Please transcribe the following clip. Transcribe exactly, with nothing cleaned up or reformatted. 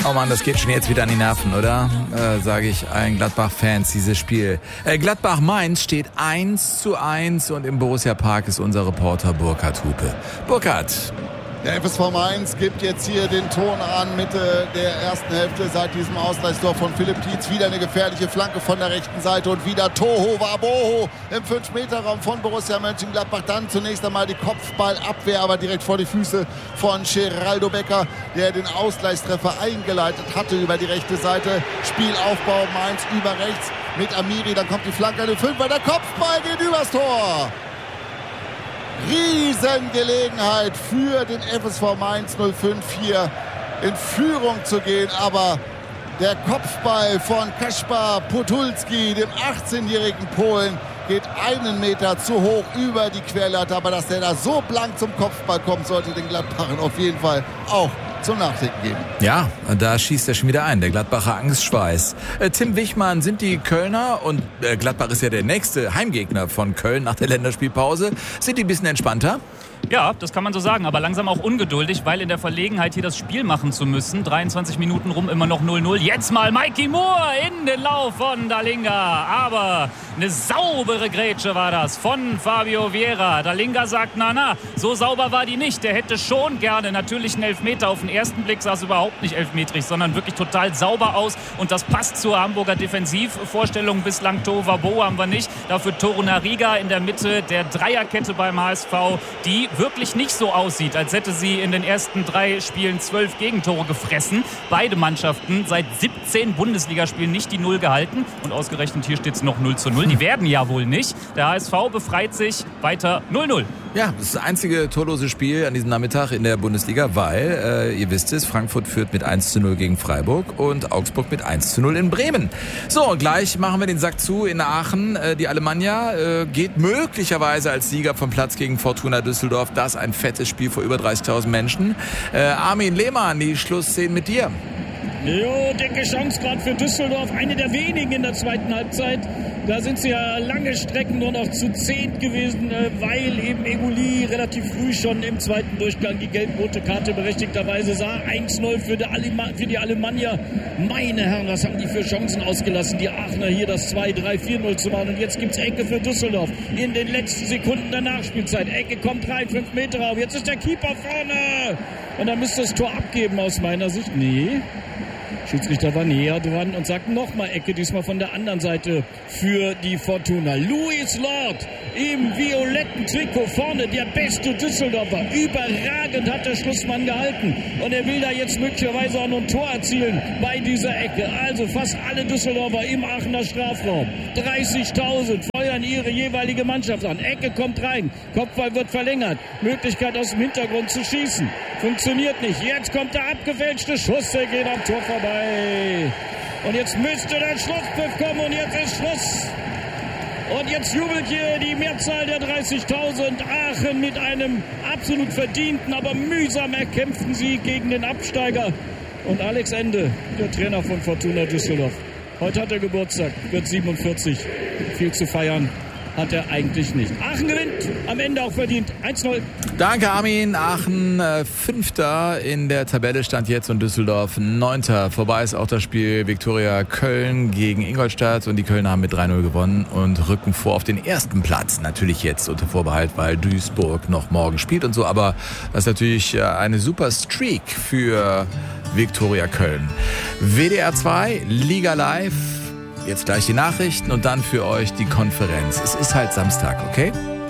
Oh Mann, das geht schon jetzt wieder an die Nerven, oder? Äh, sage ich allen Gladbach-Fans, dieses Spiel. Äh, Gladbach-Mainz steht eins zu eins und im Borussia Park ist unser Reporter Burkhard Hupe. Burkhard. Der F S V Mainz gibt jetzt hier den Ton an, Mitte der ersten Hälfte seit diesem Ausgleichstor von Philipp Tietz. Wieder eine gefährliche Flanke von der rechten Seite und wieder Toho Waboho im fünf Meter Raum von Borussia Mönchengladbach. Dann zunächst einmal die Kopfballabwehr, aber direkt vor die Füße von Geraldo Becker, der den Ausgleichstreffer eingeleitet hatte über die rechte Seite. Spielaufbau Mainz über rechts mit Amiri, dann kommt die Flanke an den Fünfer, der Kopfball geht übers Tor. Riesengelegenheit für den F S V Mainz null fünf hier in Führung zu gehen, aber der Kopfball von Kaspar Podolski, dem achtzehnjährigen Polen, geht einen Meter zu hoch über die Querlatte, aber dass der da so blank zum Kopfball kommt, sollte den Gladbachern auf jeden Fall auch zum Nachdenken geben. Ja, da schießt er schon wieder ein, der Gladbacher Angstschweiß. Äh, Tim Wichmann, sind die Kölner, und äh, Gladbach ist ja der nächste Heimgegner von Köln nach der Länderspielpause, sind die ein bisschen entspannter? Ja, das kann man so sagen, aber langsam auch ungeduldig, weil in der Verlegenheit hier das Spiel machen zu müssen. dreiundzwanzig Minuten rum, immer noch null null. Jetzt mal Mikey Moore in den Lauf von Dalinga. Aber eine saubere Grätsche war das von Fabio Vieira. Dalinga sagt, na na, so sauber war die nicht. Der hätte schon gerne natürlich einen Elfmeter. Auf den ersten Blick sah es überhaupt nicht elfmetrig, sondern wirklich total sauber aus. Und das passt zur Hamburger Defensivvorstellung. Bislang Tovabo haben wir nicht. Dafür Torunariga in der Mitte der Dreierkette beim H S V, die wirklich nicht so aussieht, als hätte sie in den ersten drei Spielen zwölf Gegentore gefressen. Beide Mannschaften seit siebzehn Bundesligaspielen nicht die Null gehalten. Und ausgerechnet hier steht es noch null zu null. Die werden ja wohl nicht. Der H S V befreit sich weiter null null. Ja, das ist das einzige torlose Spiel an diesem Nachmittag in der Bundesliga, weil, äh, ihr wisst es, Frankfurt führt mit eins zu null gegen Freiburg und Augsburg mit eins zu null in Bremen. So, und gleich machen wir den Sack zu in Aachen. Äh, die Alemannia äh, geht möglicherweise als Sieger vom Platz gegen Fortuna Düsseldorf. Das ein fettes Spiel vor über dreißigtausend Menschen. Äh, Armin Lehmann, die Schlussszenen mit dir. Jo, dicke Chance gerade für Düsseldorf. Eine der wenigen in der zweiten Halbzeit. Da sind sie ja lange Strecken nur noch zu zehn gewesen, weil eben Eguli relativ früh schon im zweiten Durchgang die gelb-rote Karte berechtigterweise sah. eins null für die, Alema- für die Alemannia. Meine Herren, was haben die für Chancen ausgelassen? Die Aachener hier das zwei drei vier null zu machen. Und jetzt gibt's Ecke für Düsseldorf in den letzten Sekunden der Nachspielzeit. Ecke kommt rein, fünf Meter auf. Jetzt ist der Keeper vorne. Und dann müsste das Tor abgeben aus meiner Sicht. Nee. Schiedsrichter war näher dran und sagt nochmal Ecke, diesmal von der anderen Seite für die Fortuna. Louis Lord im violetten Trikot vorne, der beste Düsseldorfer. Überragend hat der Schlussmann gehalten. Und er will da jetzt möglicherweise auch noch ein Tor erzielen bei dieser Ecke. Also fast alle Düsseldorfer im Aachener Strafraum. dreißigtausend feuern ihre jeweilige Mannschaft an. Ecke kommt rein, Kopfball wird verlängert. Möglichkeit aus dem Hintergrund zu schießen. Funktioniert nicht. Jetzt kommt der abgefälschte Schuss, der geht am Tor vorbei. Und jetzt müsste der Schlusspfiff kommen und jetzt ist Schluss. Und jetzt jubelt hier die Mehrzahl der dreißigtausend. Aachen mit einem absolut verdienten, aber mühsam erkämpften Sieg gegen den Absteiger. Und Alex Ende, der Trainer von Fortuna Düsseldorf. Heute hat er Geburtstag, wird siebenundvierzig. Viel zu feiern hat er eigentlich nicht. Aachen gewinnt, am Ende auch verdient. eins null. Danke, Armin. Aachen äh, Fünfter in der Tabelle stand jetzt und Düsseldorf Neunter. Vorbei ist auch das Spiel Viktoria Köln gegen Ingolstadt und die Kölner haben mit drei null gewonnen und rücken vor auf den ersten Platz. Natürlich jetzt unter Vorbehalt, weil Duisburg noch morgen spielt und so, aber das ist natürlich äh, eine super Streak für Viktoria Köln. W D R zwei, Liga Live. Jetzt gleich die Nachrichten und dann für euch die Konferenz. Es ist halt Samstag, okay?